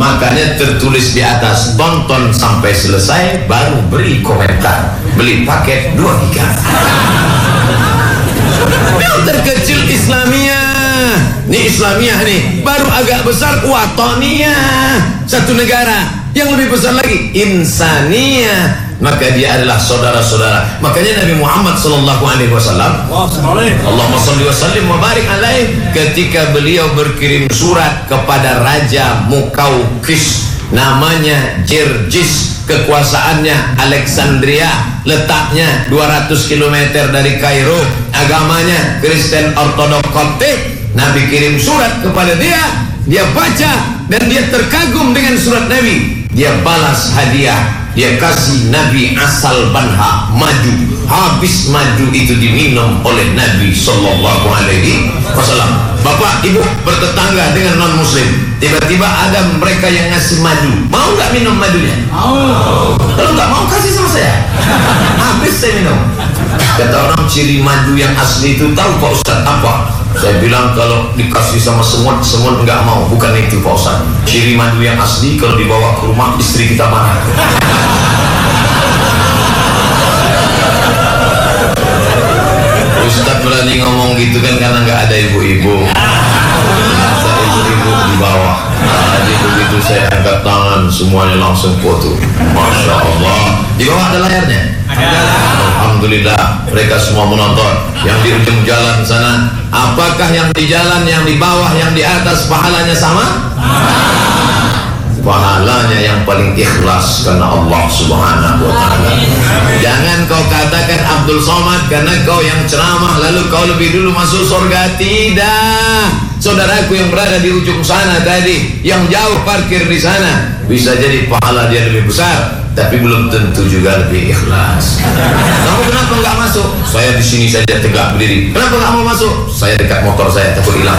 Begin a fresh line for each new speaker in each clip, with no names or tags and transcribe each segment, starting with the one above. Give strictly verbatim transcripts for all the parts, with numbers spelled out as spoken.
Makanya tertulis di atas, tonton sampai selesai baru beri komentar. Beli paket dua giga. Filter kecil Islamiyah. Nih Islamiyah nih, baru agak besar Watoniyah. Satu negara. Yang lebih besar lagi Insaniyah. Maka dia adalah saudara-saudara. Makanya Nabi Muhammad sallallahu alaihi wasallam, Allahumma shalli wa sallim wa barik alaihi, ketika beliau berkirim surat kepada Raja Mukaukis, namanya Jerjis, kekuasaannya Alexandria, letaknya dua ratus kilometer dari Kairo, agamanya Kristen Ortodok Koptik. Nabi kirim surat kepada dia, dia baca dan dia terkagum dengan surat Nabi. Dia balas hadiah, dia kasih Nabi asal banha madu. Habis madu itu diminum oleh Nabi sallallahu alaihi wasallam. Bapak ibu bertetangga dengan non muslim, tiba-tiba ada mereka yang ngasih madu, mau nggak minum madunya? Mau. Kalau nggak mau kasih sama saya, habis saya minum. Kata orang, ciri madu yang asli itu tahu Pak Ustaz apa? Saya bilang kalau dikasih sama semut, semut nggak mau. Bukan itu Pak Ustaz. Ciri madu yang asli kalau dibawa ke rumah istri kita marah. Ustaz berani ngomong gitu kan karena nggak ada ibu-ibu. Masa ibu-ibu di bawah. Jadi begitu saya angkat tangan, semuanya langsung foto. Masya Allah. Di bawah ada layarnya? Ada. Alhamdulillah, mereka semua menonton. Yang di ujung jalan sana, apakah yang di jalan, yang di bawah, yang di atas pahalanya sama? Pahalanya yang paling ikhlas karena Allah Subhanahu wa ta'ala. Jangan kau katakan Abdul Somad karena kau yang ceramah lalu kau lebih dulu masuk surga. Tidak. Saudaraku yang berada di ujung sana tadi, yang jauh parkir di sana, bisa jadi pahala dia lebih besar, tapi belum tentu juga lebih ikhlas. Kamu kenapa nggak masuk? Saya di sini saja tegak berdiri. Kenapa nggak mau masuk? Saya dekat motor saya takut hilang.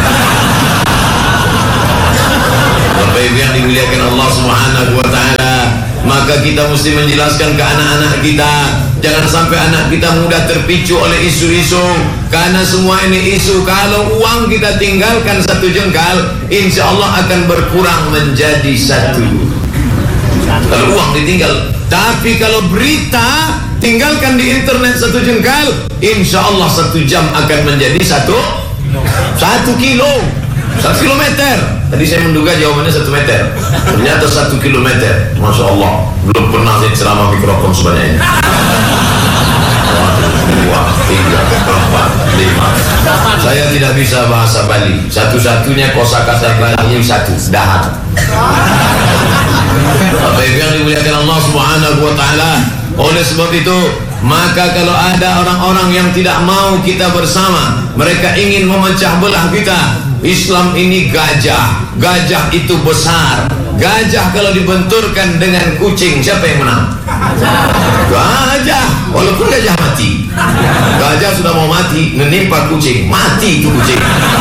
Bapak Ibu yang dimuliakan Allah Subhanahu wa ta'ala, maka kita mesti menjelaskan ke anak-anak kita, jangan sampai anak kita mudah terpicu oleh isu-isu, karena semua ini isu. Kalau uang kita tinggalkan satu jengkal, insya Allah akan berkurang menjadi satu. Kalau uang ditinggal, tapi kalau berita tinggalkan di internet satu jengkal, insya Allah satu jam akan menjadi satu satu kilo. Satu kilometer. Tadi saya menduga jawabannya satu meter. Ternyata satu kilometer. Masya Allah. Belum pernah saya ceramah mikrofon sebanyak ini. Dua, tiga, empat, lima. Saya tidak bisa bahasa Bali. Satu-satunya kosakata Bali satu. Dahar. Bapak Ibu yang dimuliakan Allah Subhanahu wa ta'ala. Oleh sebab itu, maka kalau ada orang-orang yang tidak mau kita bersama, mereka ingin memecah belah kita. Islam ini gajah, gajah itu besar. Gajah kalau dibenturkan dengan kucing, siapa yang menang? Gajah, walaupun gajah mati. Gajah sudah mau mati, menimpa kucing, mati itu kucing.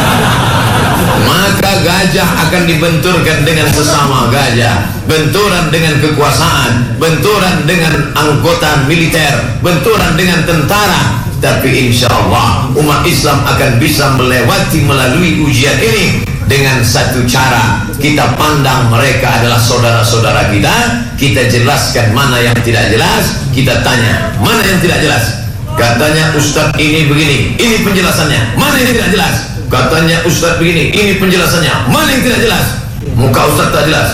Maka gajah akan dibenturkan dengan sesama gajah, benturan dengan kekuasaan, benturan dengan anggota militer, benturan dengan tentara. Tapi insya Allah umat Islam akan bisa melewati melalui ujian ini dengan satu cara. Kita pandang mereka adalah saudara-saudara kita, kita jelaskan mana yang tidak jelas, kita tanya mana yang tidak jelas. Katanya Ustadz ini begini, ini penjelasannya, mana yang tidak jelas? Katanya Ustadz begini, ini penjelasannya, mana yang tidak jelas? Muka Ustadz tak jelas.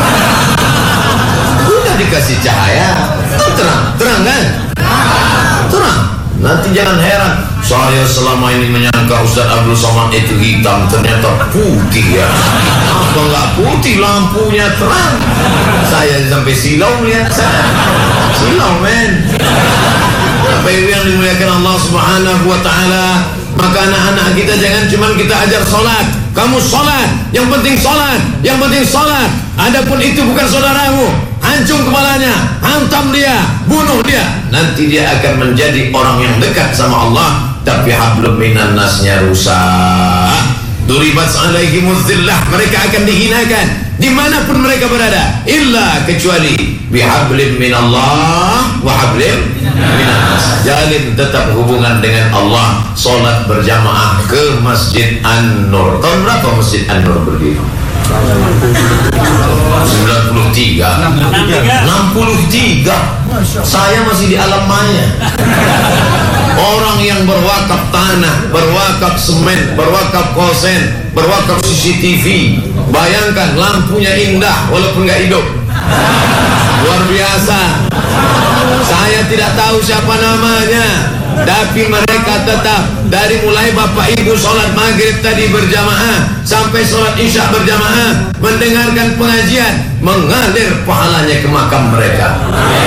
Udah dikasih cahaya, terang, terang kan? Terang. Nanti jangan heran, saya selama ini menyangka Ustadz Abdul Somad itu hitam, ternyata putih ya. Apa nggak putih, lampunya terang. Saya sampai silau lihat saya. Silau men. Bapak Ibu yang dimuliakan Allah Subhanahu wa ta'ala, maka anak-anak kita jangan cuma kita ajar sholat. Kamu sholat, yang penting sholat, yang penting sholat. Adapun itu bukan saudaramu, hancung kepalanya, hantam dia, bunuh dia. Nanti dia akan menjadi orang yang dekat sama Allah, tapi hablum minan nasnya rusak. Duribat alaihimuz zillah, mereka akan dihinakan dimanapun mereka berada, illa kecuali bihablim minallah wa hablim minan nas. Jalin tetap hubungan dengan Allah, sholat berjamaah ke Masjid An-Nur. Tahun berapa Masjid An-Nur berdiri? seribu sembilan puluh tiga. Saya masih di alam maya. Orang yang berwakaf tanah, berwakaf semen, berwakaf kosen, berwakaf C C T V. Bayangkan lampunya indah walaupun nggak hidup. Luar biasa. Saya tidak tahu siapa namanya, tapi mereka tetap dari mulai bapak ibu sholat maghrib tadi berjamaah sampai sholat isya berjamaah, mendengarkan pengajian, mengalir pahalanya ke makam mereka.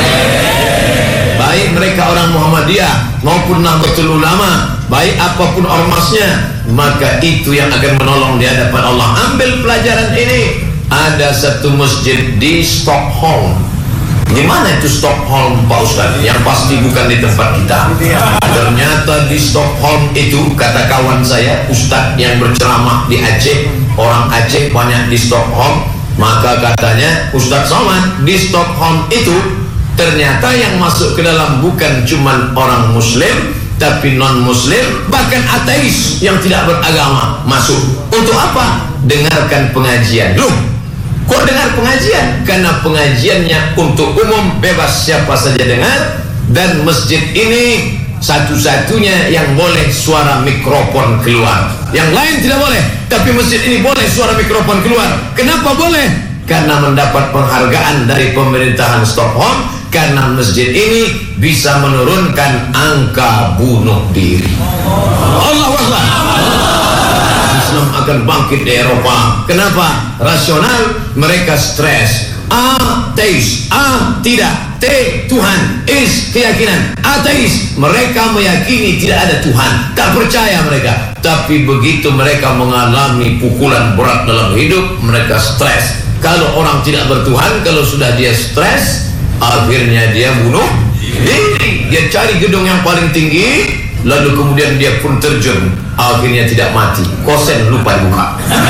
Baik mereka orang Muhammadiyah maupun Nahdlatul Ulama, baik apapun ormasnya, maka itu yang akan menolong di hadapan Allah. Ambil pelajaran ini. Ada satu masjid di Stockholm. Di mana itu Stockholm, Pak Ustaz? Yang pasti bukan di tempat kita. Ternyata di Stockholm itu, kata kawan saya, Ustaz yang berceramah di Aceh, orang Aceh banyak di Stockholm. Maka katanya Ustaz Somad, di Stockholm itu ternyata yang masuk ke dalam bukan cuma orang Muslim, tapi non Muslim, bahkan ateis yang tidak beragama masuk. Untuk apa? Dengarkan pengajian. Loh, kok dengar pengajian? Karena pengajiannya untuk umum, bebas siapa saja dengar. Dan masjid ini satu-satunya yang boleh suara mikrofon keluar. Yang lain tidak boleh, tapi masjid ini boleh suara mikrofon keluar. Kenapa boleh? Karena mendapat penghargaan dari pemerintahan Stockholm, karena masjid ini bisa menurunkan angka bunuh diri. Allahu Akbar. Islam akan bangkit di Eropa. Kenapa? Rasional, mereka stres. A, teis. A, tidak. T, Tuhan. Is, keyakinan. Ateis, mereka meyakini tidak ada Tuhan. Tak percaya mereka. Tapi begitu mereka mengalami pukulan berat dalam hidup, mereka stres. Kalau orang tidak bertuhan, kalau sudah dia stres, akhirnya dia bunuh diri. Dia cari gedung yang paling tinggi, lalu kemudian dia pun terjun. Akhirnya tidak mati, kosen lupa buka.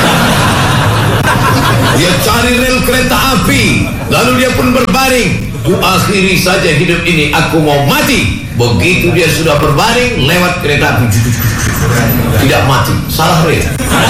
Dia cari rel kereta api, lalu dia pun berbaring. Ku akhiri saja hidup ini, aku mau mati. Begitu dia sudah berbaring, lewat kereta api, tidak mati, salah rel.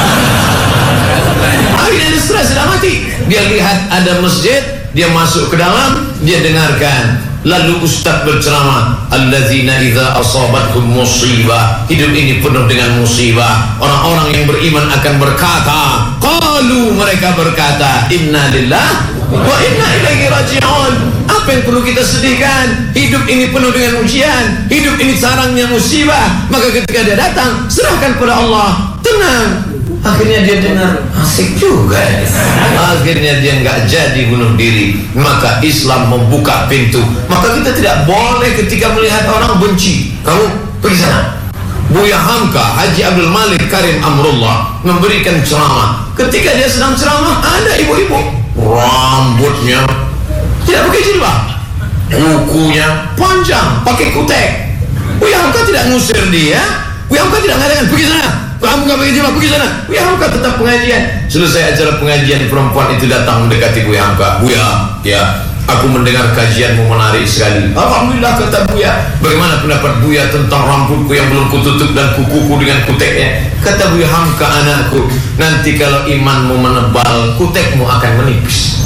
Akhirnya dia stres, sudah mati. Dia lihat ada masjid, dia masuk ke dalam, dia dengarkan. Lalu Ustaz berceramah, alladzina idza asabatkum musibah. Hidup ini penuh dengan musibah. Orang-orang yang beriman akan berkata, qalu, mereka berkata, inna lillah wa inna ilaihi raji'un. Apa yang perlu kita sedihkan? Hidup ini penuh dengan ujian, hidup ini sarangnya musibah. Maka ketika dia datang, serahkan pada Allah, tenang. Akhirnya dia dengar, asik juga. Akhirnya dia nggak jadi bunuh diri. Maka Islam membuka pintu. Maka kita tidak boleh ketika melihat orang benci. Kamu pergi sana. Buya Hamka, Haji Abdul Malik Karim Amrullah memberikan ceramah. Ketika dia sedang ceramah, ada ibu-ibu, rambutnya tidak pakai jilbab, kukunya panjang, pakai kutek. Buya Hamka tidak ngusir dia. Buya Hamka tidak mengatakan, pergi sana, kamu gak pakai jilbab, pergi sana. Buya Hamka tetap pengajian. Selesai acara pengajian, perempuan itu datang mendekati Buya Hamka. Buya, ya, aku mendengar kajianmu menarik sekali. Alhamdulillah, kata Buya. Bagaimana pendapat Buya tentang rambutku yang belum kututup dan kukuku dengan kuteknya? Kata Buya Hamka, anakku, nanti kalau imanmu menebal, kutekmu akan menipis.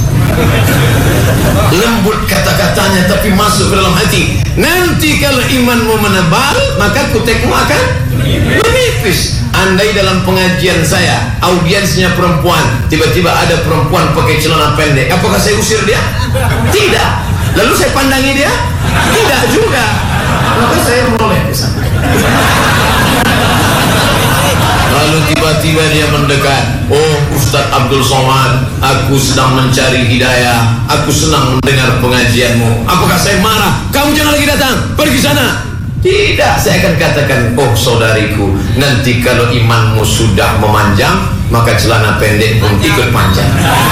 Lembut kata-katanya tapi masuk ke dalam hati. Nanti kalau imanmu menebal, maka kutekmu akan menipis. Andai dalam pengajian saya audiensnya perempuan, tiba-tiba ada perempuan pakai celana pendek, apakah saya usir dia? Tidak. Lalu saya pandangi dia? Tidak juga. Maka saya menoleh ke sana. Lalu tiba-tiba dia mendekat. Oh, Ustaz Abdul Somad, aku sedang mencari hidayah. Aku senang mendengar pengajianmu. Apakah saya marah? Kamu jangan lagi datang, pergi sana. Tidak, saya akan katakan, oh saudariku, nanti kalau imanmu sudah memanjang, maka celana pendek pun ikut panjang.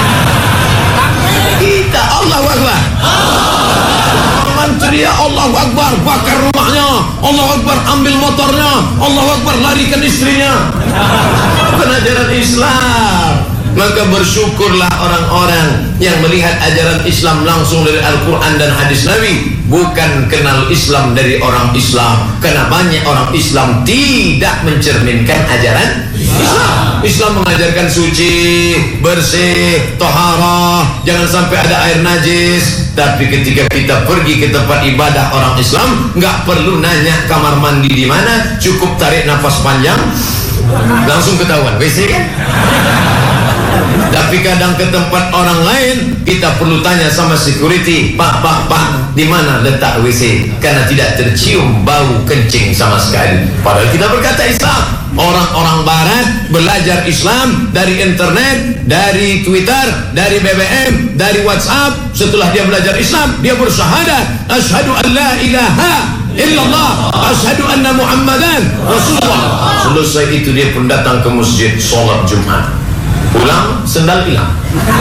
Kita Allahu Akbar. Teriak Allahu Akbar, bakar rumahnya. Allahu Akbar, ambil motornya. Allahu Akbar, larikan istrinya. Bukan ajaran Islam. Maka bersyukurlah orang-orang yang melihat ajaran Islam langsung dari Al-Quran dan hadis Nabi, bukan kenal Islam dari orang Islam. Karena banyak orang Islam tidak mencerminkan ajaran Islam. Islam mengajarkan suci, bersih, toharah, jangan sampai ada air najis. Tapi ketika kita pergi ke tempat ibadah orang Islam, nggak perlu nanya kamar mandi di mana, cukup tarik nafas panjang, langsung ketahuan W C kan. Tapi kadang ke tempat orang lain kita perlu tanya sama security, Pak, Pak, Pak, di mana letak W C? Karena tidak tercium bau kencing sama sekali. Padahal kita berkata Islam. Orang-orang Barat belajar Islam dari internet, dari Twitter, dari B B M, dari WhatsApp. Setelah dia belajar Islam, dia bersyahadat, asyhadu an la ilaha illallah, asyhadu anna Muhammadan Rasulullah. Selesai itu dia pun datang ke masjid sholat Jumat. Pulang sendal hilang.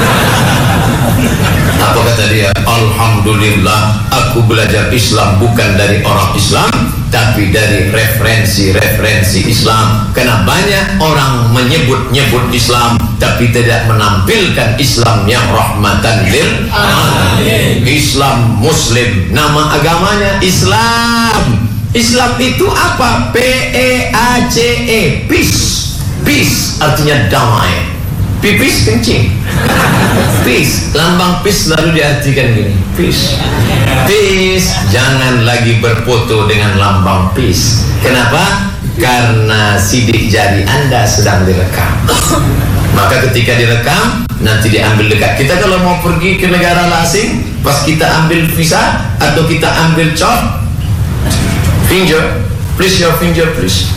Apa kata dia? Alhamdulillah, aku belajar Islam bukan dari orang Islam, tapi dari referensi-referensi Islam. Karena banyak orang menyebut-nyebut Islam tapi tidak menampilkan Islam yang rahmatan lil alamin. Islam Muslim, nama agamanya Islam. Islam itu apa? P E A C E, peace. Peace artinya damai. Pipis kencing. Peace, lambang peace selalu diartikan gini, peace. Peace, jangan lagi berfoto dengan lambang peace. Kenapa? Karena sidik jari Anda sedang direkam. Maka ketika direkam, nanti diambil dekat. Kita kalau mau pergi ke negara asing, pas kita ambil visa atau kita ambil cop, finger, please your finger please.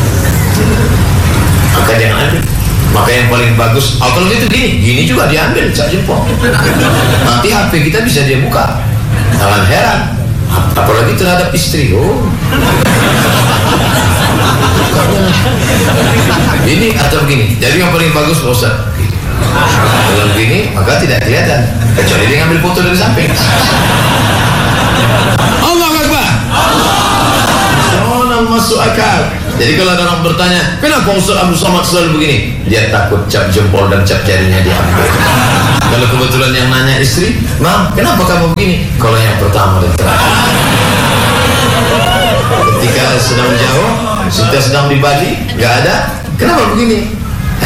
Maka jangan ambil. Maka yang paling bagus, oh kalau gitu gini, gini juga diambil, cak jempol. Nanti H P kita bisa dia buka. Jangan heran, apalagi terhadap istri. Oh, ini atau begini. Jadi yang paling bagus Pak Ustaz, kalau begini maka tidak kelihatan, kecuali dia ngambil foto dari samping. Allah Akbar. Soal masuk akal. Jadi kalau ada orang bertanya, kenapa Ustaz Abdul Somad selalu begini? Dia takut cap jempol dan cap jarinya diambil. Kalau kebetulan yang nanya istri, Mam, kenapa kamu begini? Kalau yang pertama dan terakhir. Ketika sedang jauh, kita sedang di Bali, nggak ada, kenapa begini?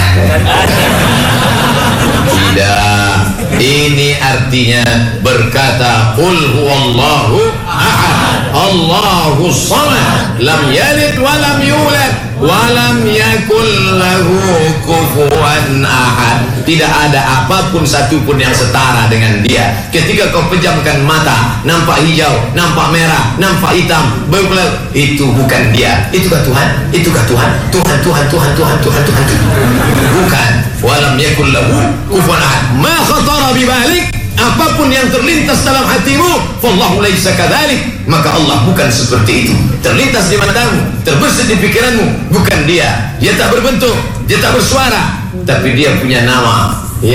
Tidak. Ini artinya berkata Qul huwallahu ahad, Allahu samad, lam yalid wa lam yulad wa lam yakul lahu kufuwan ahad. Tidak ada apapun satupun yang setara dengan dia. Ketika kau pejamkan mata, nampak hijau, nampak merah, nampak hitam, berbelah, itu bukan dia. Itukah Tuhan? Itukah Tuhan? Tuhan, Tuhan, Tuhan, Tuhan, Tuhan, Tuhan, Tuhan. Bukan. Walam yakul lahu kufuwan ahad. Ma khatara bibalik, apapun yang terlintas dalam hatimu, wallahu laisa kadzalik, maka Allah bukan seperti itu. Terlintas di matamu, terbesit di pikiranmu, bukan dia. Dia tak berbentuk, dia tak bersuara, tapi dia punya nama.